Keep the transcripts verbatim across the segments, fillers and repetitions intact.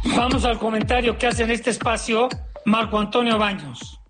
Vamos al comentario que hace en este espacio Marco Antonio Baños.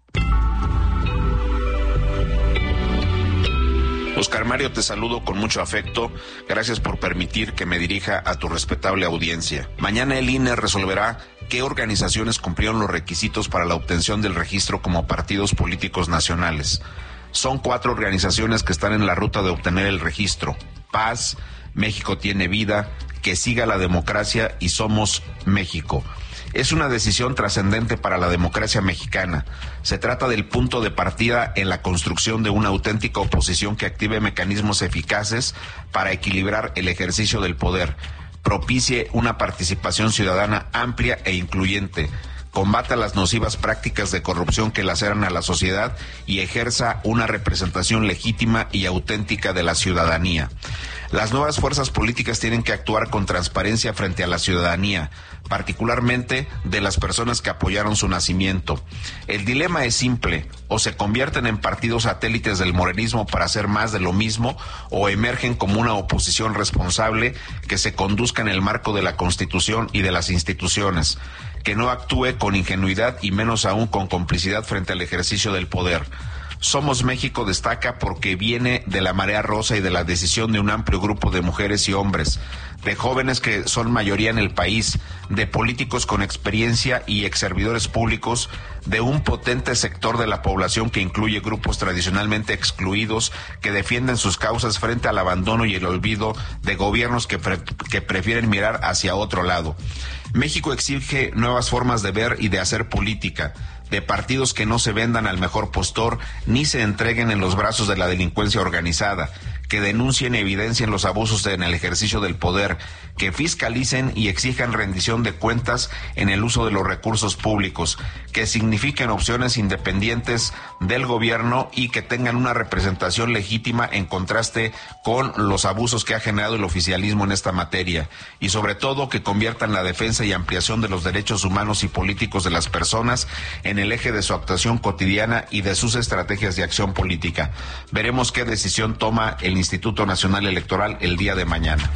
Oscar Mario, te saludo con mucho afecto. Gracias por permitir que me dirija a tu respetable audiencia. Mañana el I N E resolverá qué organizaciones cumplieron los requisitos para la obtención del registro como partidos políticos nacionales. Son cuatro organizaciones que están en la ruta de obtener el registro: Paz, México tiene vida, Que siga la democracia y Somos México. Es una decisión trascendente para la democracia mexicana. Se trata del punto de partida en la construcción de una auténtica oposición que active mecanismos eficaces para equilibrar el ejercicio del poder, propicie una participación ciudadana amplia e incluyente, combata las nocivas prácticas de corrupción que laceran a la sociedad y ejerza una representación legítima y auténtica de la ciudadanía. Las nuevas fuerzas políticas tienen que actuar con transparencia frente a la ciudadanía, particularmente de las personas que apoyaron su nacimiento. El dilema es simple: o se convierten en partidos satélites del morenismo para hacer más de lo mismo, o emergen como una oposición responsable que se conduzca en el marco de la Constitución y de las instituciones, que no actúe con ingenuidad y menos aún con complicidad frente al ejercicio del poder. Somos México destaca porque viene de la marea rosa y de la decisión de un amplio grupo de mujeres y hombres, de jóvenes que son mayoría en el país, de políticos con experiencia y exservidores públicos, de un potente sector de la población que incluye grupos tradicionalmente excluidos que defienden sus causas frente al abandono y el olvido de gobiernos que, pre- que prefieren mirar hacia otro lado. México exige nuevas formas de ver y de hacer política, de partidos que no se vendan al mejor postor ni se entreguen en los brazos de la delincuencia organizada, que denuncien y evidencien los abusos en el ejercicio del poder, que fiscalicen y exijan rendición de cuentas en el uso de los recursos públicos, que signifiquen opciones independientes del gobierno y que tengan una representación legítima en contraste con los abusos que ha generado el oficialismo en esta materia, y sobre todo que conviertan la defensa y ampliación de los derechos humanos y políticos de las personas en el eje de su actuación cotidiana y de sus estrategias de acción política. Veremos qué decisión toma el Instituto Nacional Electoral el día de mañana.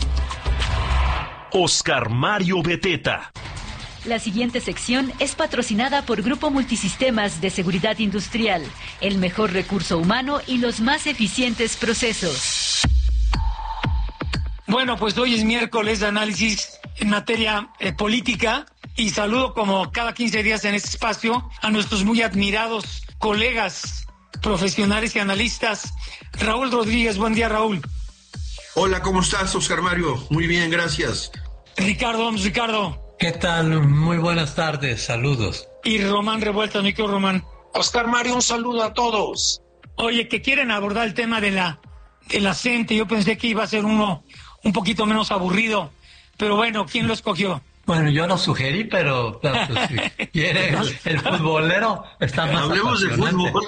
Oscar Mario Beteta. La siguiente sección es patrocinada por Grupo Multisistemas de Seguridad Industrial, el mejor recurso humano y los más eficientes procesos. Bueno, pues hoy es miércoles de análisis en materia eh, política y saludo como cada quince días en este espacio a nuestros muy admirados colegas profesionales y analistas. Raúl Rodríguez, buen día, Raúl. Hola, ¿cómo estás, Oscar Mario? Muy bien, gracias. Ricardo, vamos, Ricardo. ¿Qué tal? Muy buenas tardes, saludos. Y Román Revuelta, mi querido Román. Oscar Mario, un saludo a todos. Oye, que quieren abordar el tema de la de la C E N T E. Yo pensé que iba a ser uno un poquito menos aburrido, pero bueno, ¿quién lo escogió? Bueno, yo lo sugerí, pero claro, pues, si quiere el futbolero está más Hablemos de fútbol,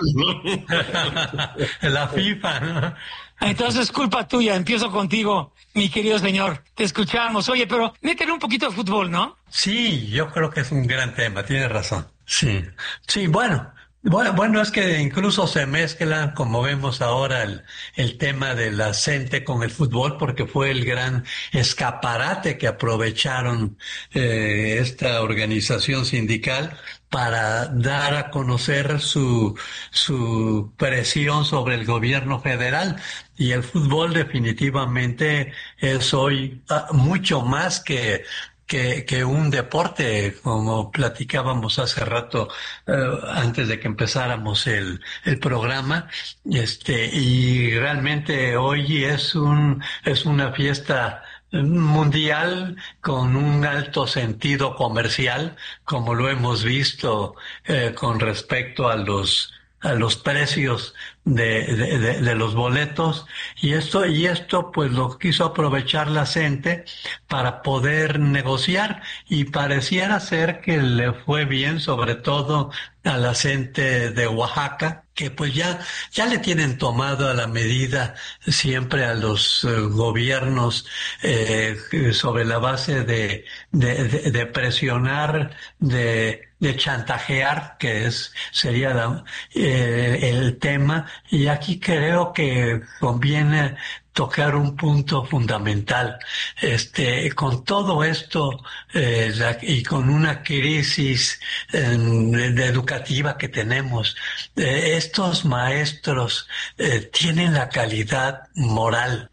¿no? La FIFA, ¿no? Entonces es culpa tuya, empiezo contigo, mi querido señor. Te escuchamos. Oye, pero métele un poquito de fútbol, ¿no? Sí, yo creo que es un gran tema, tienes razón. Sí, sí, bueno. Bueno, bueno, es que incluso se mezclan, como vemos ahora, el, el tema de la C E N T E con el fútbol, porque fue el gran escaparate que aprovecharon eh, esta organización sindical para dar a conocer su, su presión sobre el gobierno federal. Y el fútbol definitivamente es hoy uh, mucho más que Que, que un deporte, como platicábamos hace rato, eh, antes de que empezáramos el, el programa, este, y realmente hoy es un, es una fiesta mundial con un alto sentido comercial, como lo hemos visto, eh, con respecto a los, a los precios de, de, de, de los boletos, y esto, y esto pues lo quiso aprovechar la C E N T E para poder negociar, y pareciera ser que le fue bien, sobre todo a la C E N T E de Oaxaca, que pues ya, ya le tienen tomado a la medida siempre a los eh, gobiernos eh, sobre la base de, de, de, de presionar, de de chantajear, que es sería la, eh, el tema. Y aquí creo que conviene tocar un punto fundamental. Este, con todo esto eh, la, y con una crisis eh, de educativa que tenemos, eh, estos maestros eh, tienen la calidad moral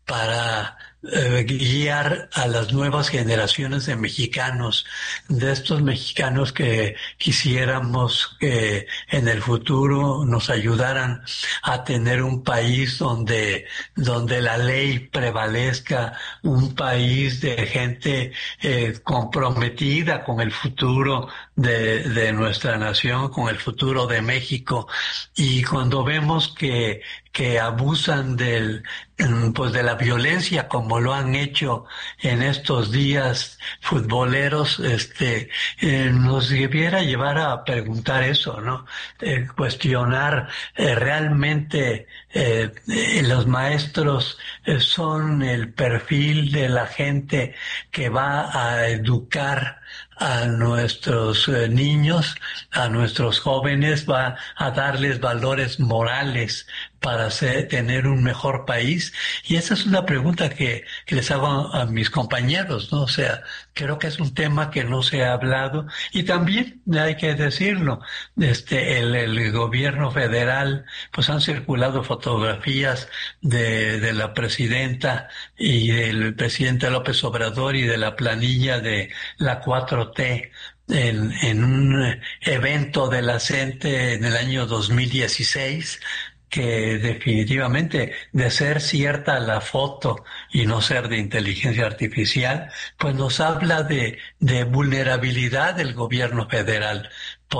para eh, guiar a las nuevas generaciones de mexicanos, de estos mexicanos que quisiéramos que en el futuro nos ayudaran a tener un país donde, donde la ley prevalezca, un país de gente eh, comprometida con el futuro de, de nuestra nación, con el futuro de México. Y cuando vemos que que abusan del, pues de la violencia como lo han hecho en estos días futboleros, este, eh, nos debiera llevar a preguntar eso, ¿no? Eh, cuestionar eh, realmente eh, eh, los maestros eh, son el perfil de la gente que va a educar a nuestros eh, niños, a nuestros jóvenes, va a darles valores morales para ser, tener un mejor país. Y esa es una pregunta que, que les hago a, a mis compañeros, ¿no? O sea, creo que es un tema que no se ha hablado. Y también hay que decirlo, este, el, el gobierno federal, pues han circulado fotografías de, de la presidenta y del presidente López Obrador y de la planilla de la cuatro T en, en un evento de la CENTE en el año dos mil dieciséis, que definitivamente, de ser cierta la foto y no ser de inteligencia artificial, pues nos habla de, de vulnerabilidad del gobierno federal,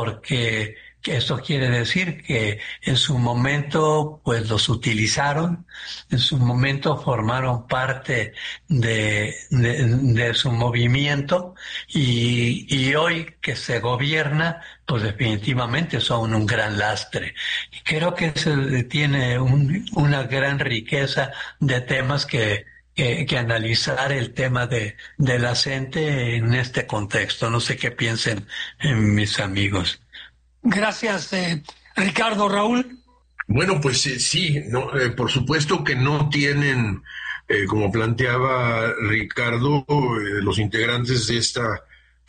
porque esto quiere decir que en su momento pues los utilizaron, en su momento formaron parte de, de, de su movimiento y, y hoy que se gobierna pues definitivamente son un gran lastre. Y creo que se tiene un, una gran riqueza de temas que Que, que analizar el tema de, de la CENTE en este contexto. No sé qué piensen eh, mis amigos. Gracias, eh, Ricardo. Raúl. Bueno, pues eh, sí, no, eh, por supuesto que no tienen, eh, como planteaba Ricardo, eh, los integrantes de esta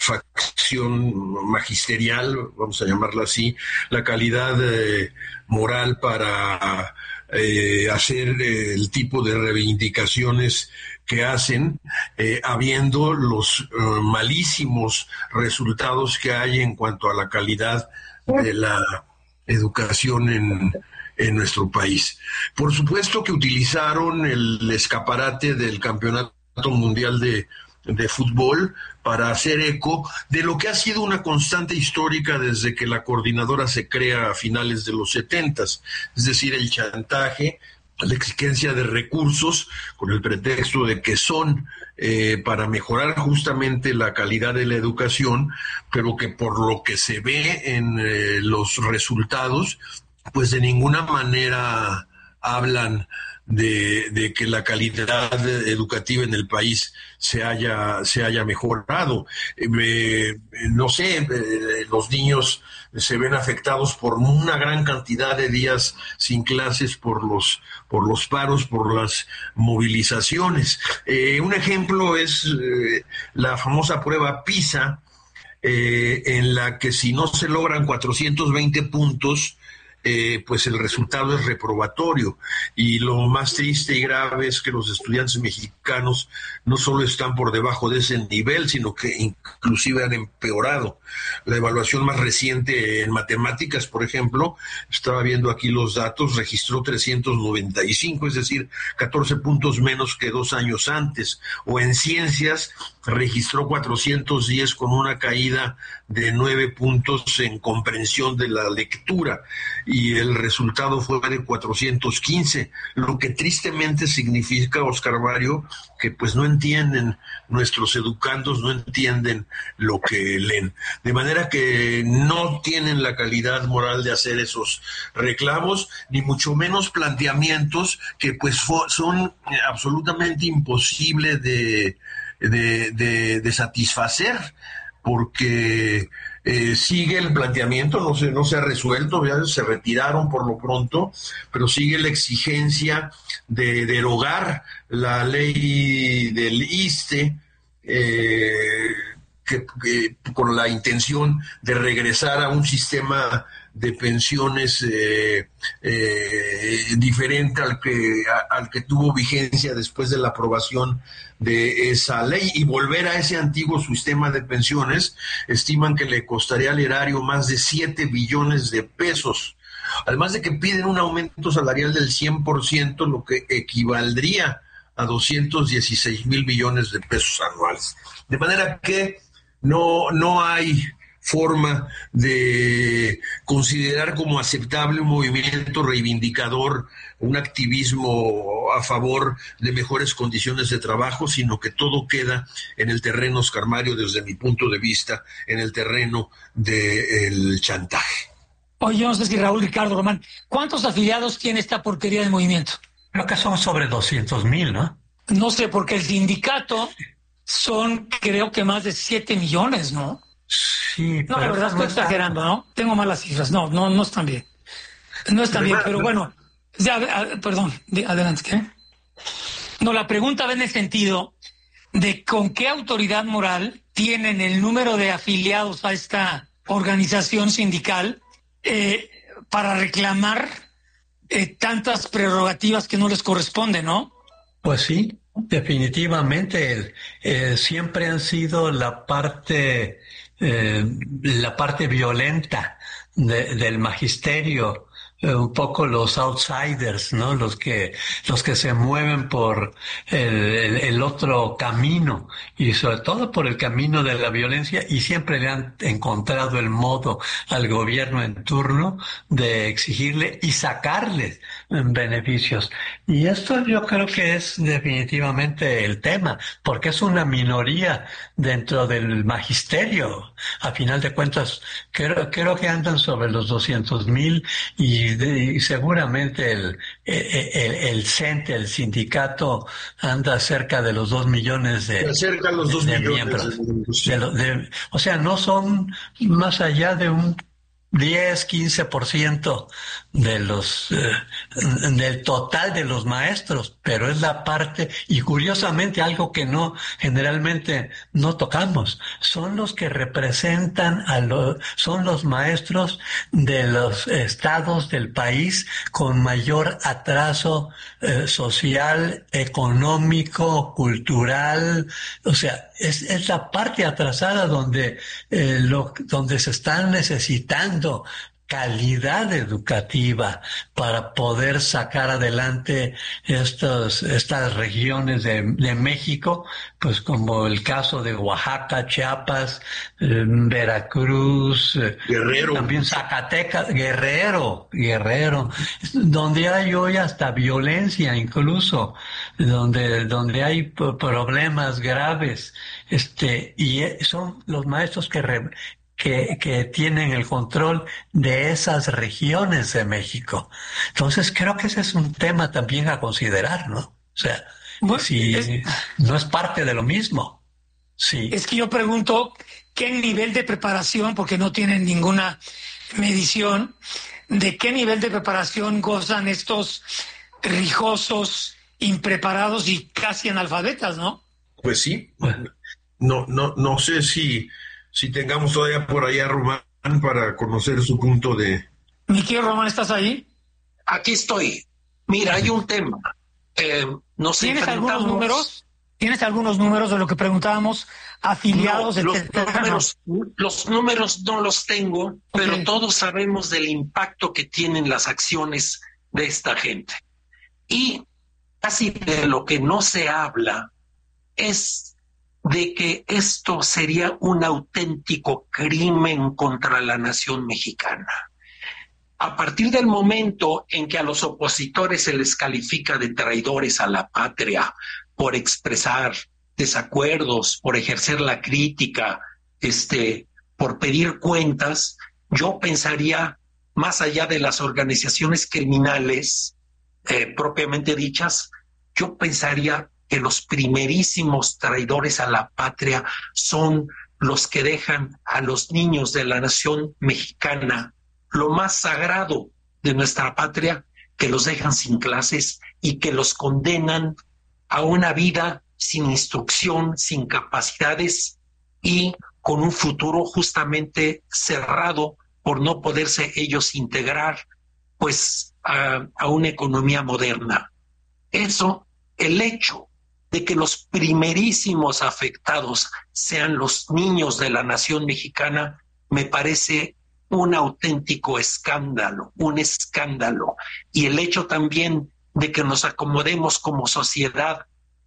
facción magisterial, vamos a llamarla así, la calidad eh, moral para eh, hacer eh, el tipo de reivindicaciones que hacen, eh, habiendo los eh, malísimos resultados que hay en cuanto a la calidad de la educación en, en nuestro país. Por supuesto que utilizaron el escaparate del Campeonato Mundial de, de Fútbol para hacer eco de lo que ha sido una constante histórica desde que la coordinadora se crea a finales de los setentas, es decir, el chantaje, la exigencia de recursos con el pretexto de que son eh, para mejorar justamente la calidad de la educación, pero que por lo que se ve en eh, los resultados, pues de ninguna manera hablan de, de que la calidad educativa en el país se haya, se haya mejorado. Eh, no sé, eh, los niños se ven afectados por una gran cantidad de días sin clases por los, por los paros, por las movilizaciones. Eh, un ejemplo es eh, la famosa prueba PISA, eh, en la que si no se logran cuatrocientos veinte puntos, Eh, pues el resultado es reprobatorio, y lo más triste y grave es que los estudiantes mexicanos no solo están por debajo de ese nivel, sino que inclusive han empeorado. La evaluación más reciente en matemáticas, por ejemplo, estaba viendo aquí los datos, registró trescientos noventa y cinco, es decir, catorce puntos menos que dos años antes, o en ciencias registró cuatrocientos diez con una caída de nueve puntos en comprensión de la lectura, y el resultado fue de cuatrocientos quince, lo que tristemente significa, Oscar Mario, que pues no entienden, nuestros educandos no entienden lo que leen, de manera que no tienen la calidad moral de hacer esos reclamos, ni mucho menos planteamientos que pues son absolutamente imposibles de, de, de, de satisfacer, porque eh, sigue el planteamiento, no se, no se ha resuelto, ya se retiraron por lo pronto, pero sigue la exigencia de derogar la ley del ISSSTE, eh, que, que, con la intención de regresar a un sistema de pensiones eh, eh, diferente al que, a, al que tuvo vigencia después de la aprobación de esa ley, y volver a ese antiguo sistema de pensiones. Estiman que le costaría al erario más de siete billones de pesos, además de que piden un aumento salarial del cien por ciento, lo que equivaldría a doscientos dieciséis mil millones de pesos anuales. De manera que no, no hay forma de considerar como aceptable un movimiento reivindicador, un activismo a favor de mejores condiciones de trabajo, sino que todo queda en el terreno, Oscar Mario, desde mi punto de vista, en el terreno del chantaje. Oye, no sé si Raúl, Ricardo, Román, ¿cuántos afiliados tiene esta porquería de movimiento? Creo que son sobre doscientos mil, ¿no? No sé, porque el sindicato son, creo que más de siete millones, ¿no? Sí, no, la verdad estoy exagerando, ¿no? Tengo malas cifras. No, no, no están bien. No están bien, pero bueno, ya, a, perdón, adelante, ¿qué? No, la pregunta va en el sentido de con qué autoridad moral tienen el número de afiliados a esta organización sindical eh, para reclamar eh, tantas prerrogativas que no les corresponden, ¿no? Pues sí, definitivamente eh, siempre han sido la parte eh, la parte violenta de, del magisterio, eh, un poco los outsiders, ¿no? Los que los que se mueven por el, el, el otro camino, y sobre todo por el camino de la violencia, y siempre le han encontrado el modo al gobierno en turno de exigirle y sacarles beneficios. Y esto yo creo que es definitivamente el tema, porque es una minoría dentro del magisterio. A final de cuentas, creo, creo que andan sobre los doscientos mil, y, y seguramente el, el, el C E N T E, el sindicato, anda cerca de los dos millones de, cerca de los dos de millones miembros. De, de, o sea, no son más allá de un diez, quince por ciento de los eh, del total de los maestros, pero es la parte, y curiosamente algo que no generalmente no tocamos, son los que representan a los, son los maestros de los estados del país con mayor atraso eh, social, económico, cultural. O sea, es, es la parte atrasada donde eh, lo, donde se están necesitando calidad educativa para poder sacar adelante estos, estas regiones de, de México, pues como el caso de Oaxaca, Chiapas, eh, Veracruz, eh, Guerrero, también Zacatecas, Guerrero, Guerrero, donde hay hoy hasta violencia incluso, donde, donde hay p- problemas graves, este, y son los maestros que re, Que, que tienen el control de esas regiones de México. Entonces creo que ese es un tema también a considerar, ¿no? O sea, bueno, si es, no es parte de lo mismo. Sí. Es que yo pregunto qué nivel de preparación, porque no tienen ninguna medición, de qué nivel de preparación gozan estos rijosos, impreparados y casi analfabetas, ¿no? Pues sí. Bueno. No, no, no sé si Si tengamos todavía por allá a Román para conocer su punto de... Mi querido Román, ¿estás ahí? Aquí estoy. Mira, hay un tema. Eh, nos ¿Tienes enfrentamos... algunos números? ¿Tienes algunos números de lo que preguntábamos? Afiliados, no, etcétera. Los números, los números no los tengo, okay. Pero todos sabemos del impacto que tienen las acciones de esta gente. Y casi de lo que no se habla es de que esto sería un auténtico crimen contra la nación mexicana. A partir del momento en que a los opositores se les califica de traidores a la patria por expresar desacuerdos, por ejercer la crítica, este, por pedir cuentas, yo pensaría, más allá de las organizaciones criminales eh, propiamente dichas, yo pensaría que los primerísimos traidores a la patria son los que dejan a los niños de la nación mexicana, lo más sagrado de nuestra patria, que los dejan sin clases y que los condenan a una vida sin instrucción, sin capacidades y con un futuro justamente cerrado por no poderse ellos integrar pues a, a una economía moderna. Eso, el hecho de que los primerísimos afectados sean los niños de la nación mexicana, me parece un auténtico escándalo, un escándalo. Y el hecho también de que nos acomodemos como sociedad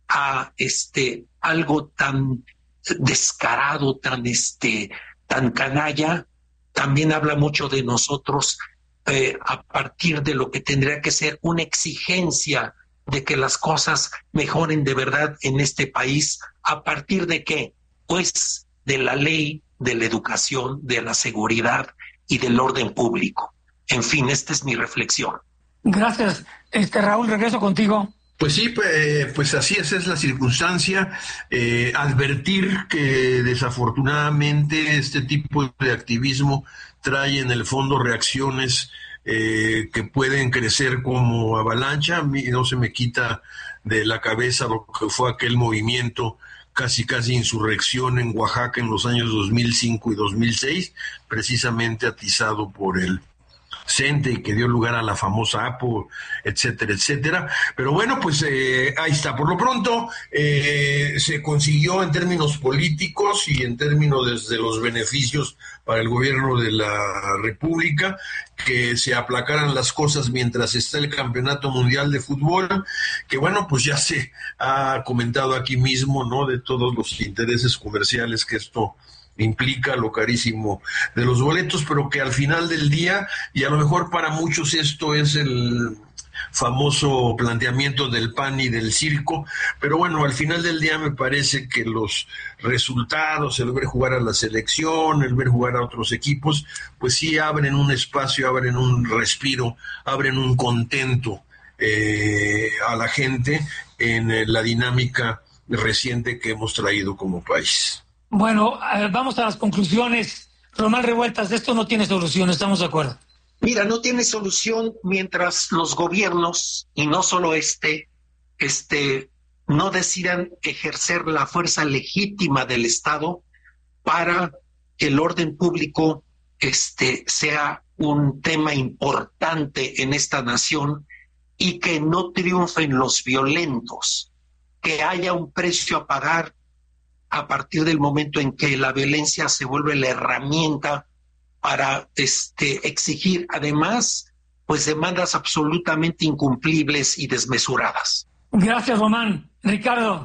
a este algo tan descarado, tan este, tan canalla, también habla mucho de nosotros eh, a partir de lo que tendría que ser una exigencia de que las cosas mejoren de verdad en este país. ¿A partir de qué? Pues de la ley, de la educación, de la seguridad y del orden público. En fin, esta es mi reflexión. Gracias. Este Raúl, regreso contigo. Pues sí, pues así es, es la circunstancia. Eh, advertir que desafortunadamente este tipo de activismo trae en el fondo reacciones eh, que pueden crecer como avalancha. A mí no se me quita de la cabeza lo que fue aquel movimiento casi casi insurrección en Oaxaca en los años dos mil cinco y dos mil seis, precisamente atizado por el CENTE y que dio lugar a la famosa APO, etcétera, etcétera. Pero bueno, pues eh, ahí está. Por lo pronto eh, se consiguió en términos políticos y en términos desde los beneficios para el gobierno de la República que se aplacaran las cosas mientras está el Campeonato Mundial de Fútbol, que bueno, pues ya se ha comentado aquí mismo, ¿no?, de todos los intereses comerciales que esto implica, lo carísimo de los boletos, pero que al final del día, y a lo mejor para muchos esto es el famoso planteamiento del pan y del circo, pero bueno, al final del día me parece que los resultados, el ver jugar a la selección, el ver jugar a otros equipos, pues sí abren un espacio, abren un respiro, abren un contento eh, a la gente en la dinámica reciente que hemos traído como país. Bueno, vamos a las conclusiones. Román Revueltas, esto no tiene solución, ¿estamos de acuerdo? Mira, no tiene solución mientras los gobiernos, y no solo este, este, no decidan ejercer la fuerza legítima del Estado para que el orden público este, sea un tema importante en esta nación y que no triunfen los violentos, que haya un precio a pagar a partir del momento en que la violencia se vuelve la herramienta para este, exigir además pues demandas absolutamente incumplibles y desmesuradas. Gracias, Román. Ricardo.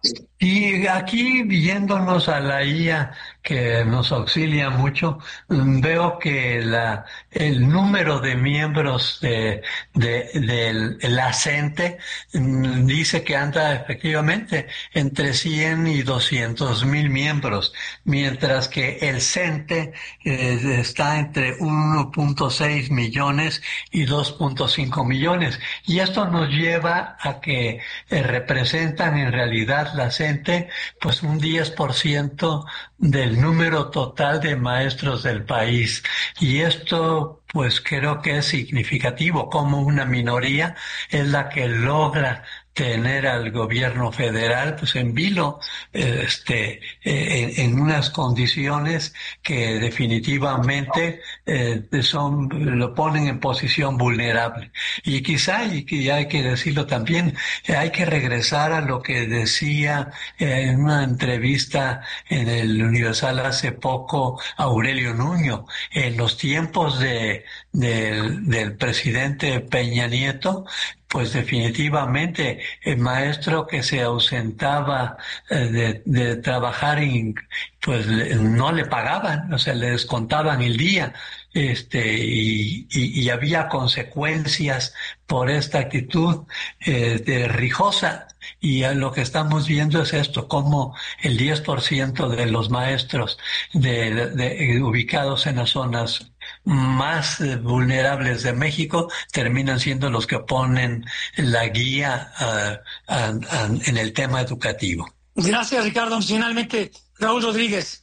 Y aquí, viéndonos a la I A que nos auxilia mucho, veo que la, el número de miembros de, de, de, de la CENTE dice que anda efectivamente entre cien y doscientos mil miembros, mientras que el CENTE eh, está entre uno punto seis millones y dos punto cinco millones. Y esto nos lleva a que eh, representan en realidad la CENTE pues un diez por ciento del número total de maestros del país. Y esto pues creo que es significativo, como una minoría es la que logra tener al gobierno federal pues en vilo, este, eh, en, en unas condiciones que definitivamente eh, son, lo ponen en posición vulnerable. Y quizá, y que hay que decirlo también, eh, hay que regresar a lo que decía eh, en una entrevista en el Universal hace poco Aurelio Nuño. En los tiempos de, de del presidente Peña Nieto, pues definitivamente el maestro que se ausentaba eh, de, de trabajar, en, pues no le pagaban, o sea, le descontaban el día, este, y, y, y había consecuencias por esta actitud eh, de rijosa. Y lo que estamos viendo es esto, como el diez por ciento de los maestros de, de, ubicados en las zonas más vulnerables de México terminan siendo los que ponen la guía uh, uh, uh, en el tema educativo. Gracias, Ricardo. Finalmente, Raúl Rodríguez.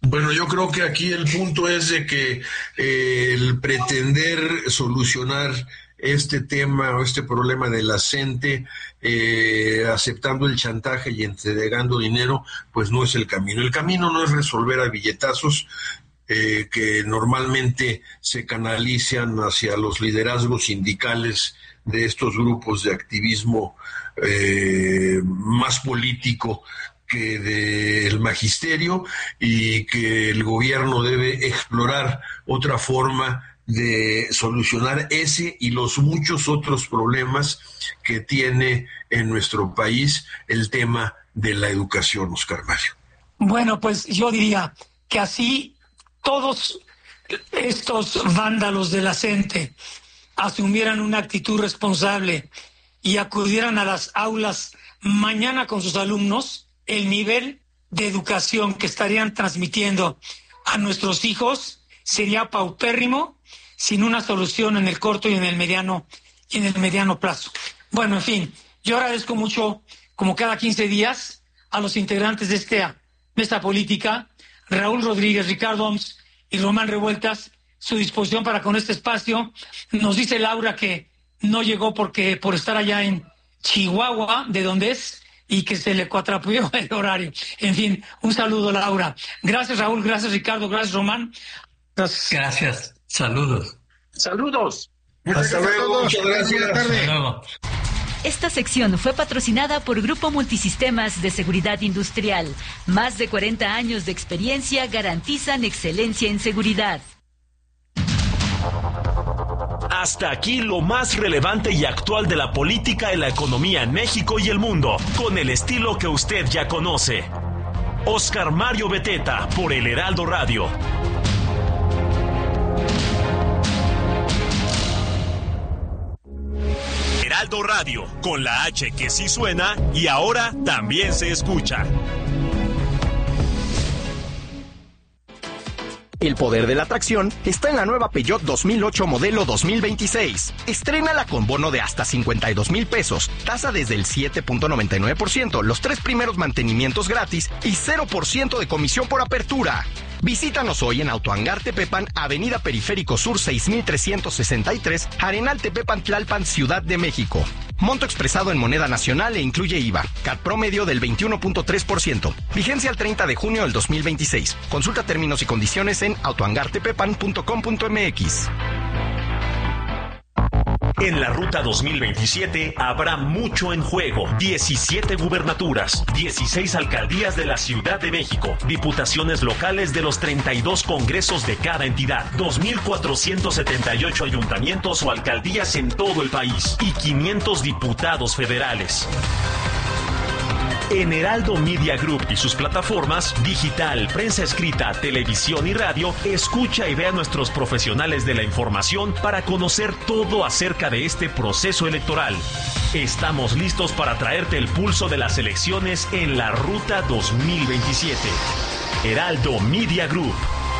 Bueno, yo creo que aquí el punto es de que eh, el pretender solucionar este tema o este problema de la gente eh, aceptando el chantaje y entregando dinero, pues no es el camino. El camino no es resolver a billetazos eh, que normalmente se canalizan hacia los liderazgos sindicales de estos grupos de activismo eh, más político que del magisterio, y que el gobierno debe explorar otra forma de solucionar ese y los muchos otros problemas que tiene en nuestro país el tema de la educación, Oscar Mario. Bueno, pues yo diría que así todos estos vándalos de la gente asumieran una actitud responsable y acudieran a las aulas mañana con sus alumnos, el nivel de educación que estarían transmitiendo a nuestros hijos sería paupérrimo, sin una solución en el corto y en el mediano y en el mediano plazo. Bueno, en fin, yo agradezco mucho, como cada quince días, a los integrantes de esta mesa política, Raúl Rodríguez, Ricardo Oms y Román Revueltas, su disposición para con este espacio. Nos dice Laura que no llegó porque por estar allá en Chihuahua, de donde es, y que se le cuatrapeó el horario. En fin, un saludo, Laura. Gracias, Raúl. Gracias, Ricardo. Gracias, Román. Gracias. Gracias. Saludos. Saludos. Hasta luego. Muchas gracias. Hasta luego. Esta sección fue patrocinada por Grupo Multisistemas de Seguridad Industrial. Más de cuarenta años de experiencia garantizan excelencia en seguridad. Hasta aquí lo más relevante y actual de la política y la economía en México y el mundo, con el estilo que usted ya conoce. Oscar Mario Beteta, por El Heraldo Radio. Heraldo Radio, con la H que sí suena y ahora también se escucha. El poder de la atracción está en la nueva Peugeot dos mil ocho modelo dos mil veintiséis. Estrénala con bono de hasta cincuenta y dos mil pesos, tasa desde el siete punto noventa y nueve por ciento, los tres primeros mantenimientos gratis y cero por ciento de comisión por apertura. Visítanos hoy en Autohangar Tepepan, Avenida Periférico Sur seis mil trescientos sesenta y tres, Arenal Tepepan, Tlalpan, Ciudad de México. Monto expresado en moneda nacional e incluye I V A. C A T promedio del veintiuno punto tres por ciento. Vigencia el treinta de junio del dos mil veintiséis. Consulta términos y condiciones en autohangartepepan punto com punto m x. En la Ruta dos mil veintisiete habrá mucho en juego. diecisiete gubernaturas, dieciséis alcaldías de la Ciudad de México, diputaciones locales de los treinta y dos congresos de cada entidad, dos mil cuatrocientos setenta y ocho ayuntamientos o alcaldías en todo el país y quinientos diputados federales. En Heraldo Media Group y sus plataformas digital, prensa escrita, televisión y radio, escucha y ve a nuestros profesionales de la información para conocer todo acerca de este proceso electoral. Estamos listos para traerte el pulso de las elecciones en la Ruta dos mil veintisiete. Heraldo Media Group.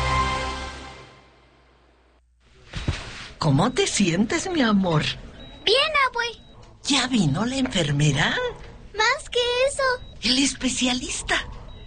¿Cómo te sientes, mi amor? Bien, abue. ¿Ya vino la enfermera? Más que eso. El especialista.